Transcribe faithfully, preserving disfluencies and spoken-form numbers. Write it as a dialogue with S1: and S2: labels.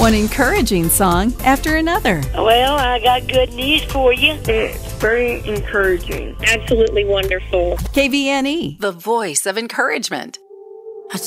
S1: one encouraging song after another.
S2: Well, I got good news for you.
S3: It's very encouraging.
S4: Absolutely wonderful.
S1: K V N E,
S5: the voice of encouragement.